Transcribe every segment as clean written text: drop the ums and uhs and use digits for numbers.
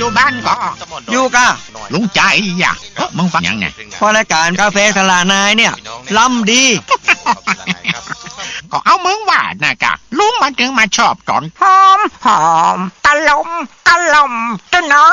บ้านก็อยู่กะลุงใจอ่ะมึงฟังยังไงพอรายการกาแฟสลานายเนี่ยล้ำดีก็เอามึงว่านะกะลุงมันถึงมาชอบตอนหอมตะลมตะนอ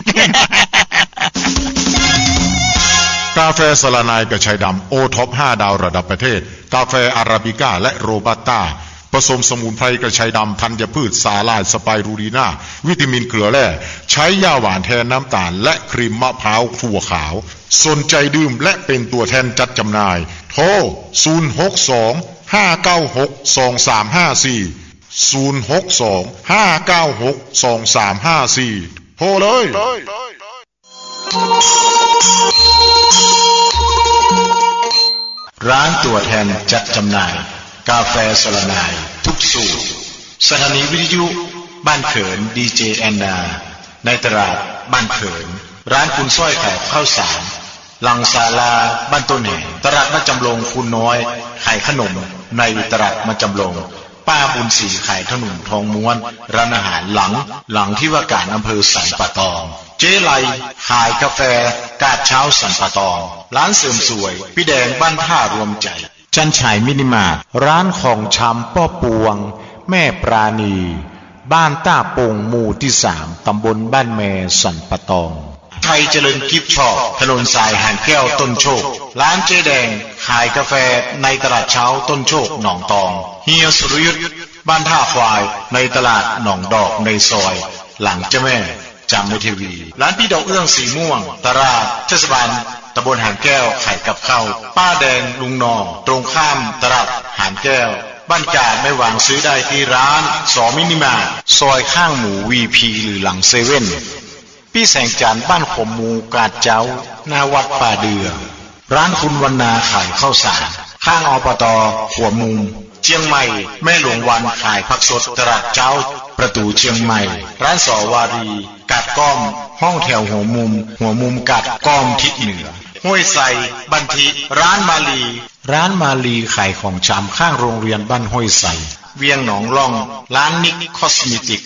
กาแฟสลานายกระชายดำโอท็อป5ดาวระดับประเทศกาแฟอาราบิก้าและโรบัสต้าผสมสมุนไพรกระชายดำธัญพืชสาลายสไปรูลีนาวิตามินเกลือแร่ใช้ย่าหวานแทนน้ำตาลและครีมมะพร้าวถั่วขาวสนใจดื่มและเป็นตัวแทนจัดจำหน่ายโทร062-596-2354 โทรเลยร้านตัวแทนจัดจำหน่ายกาแฟสลานายทุกสูตรสถานีวิทยุบ้านเขินดีเจแอนนาในตลาดบ้านเขินร้านคุณสร้อยแขกข้าวสารลังศาลาบ้านต้นแห่ตลาดมะจำลงคุณน้อยขายขนมในตลาดมะจำลงป้าบุญศรีขายขนมทองม้วนร้านอาหารหลังที่ว่าการอำเภอสันป่าตองเจ๊ไลขายกาแฟกาดเช้าสันป่าตองร้านเสริมสวยพี่แดงบ้านท่ารวมใจจันฉายมินิมาร์ทร้านของชำป้อปวงแม่ปราณีบ้านต้าปงหมู่ที่3ตำบลบ้านแมสันป่าตองไทยเจริญกิฟต์ช็อปถนนสายหานแก้วต้นโชคร้านเจ๊แดงขายกาแฟในตลาดเช้าต้นโชคหนองตองเฮียสุรยุทธบ้านท่าควายในตลาดหนองดอกในซอยหลังเจ้าแม่จำไม่ทีวีร้านพี่ดอกเอื้องสีม่วงตลาดเทศบาลตำบลหานแก้วขายกับข้าวป้าแดงลุงนองตรงข้ามตลาดหานแก้วบ้านกาดไม่หวังซื้อได้ที่ร้านสอมินิมาร์ทซอยข้างหมูวีพีหรือหลังเซเว่นพี่แสงจันทร์บ้านขมมูกาดเจ้าหน้าวัดป่าเดือร้านคุณวรรณาขายข้าวสารข้างอบต.หัวมุมเชียงใหม่แม่หลวงวันขายผักสดตลาดเจ้าประตูเชียงใหม่ร้านสอวารีกาดก้อมห้องแถวหัวมุมกาดก้อมทิศเหนือห้วยไซบันทิร้านมาลีขายของชำข้างโรงเรียนบ้านห้วยไซเวียงหนองล่องร้านนิกคอสเมติก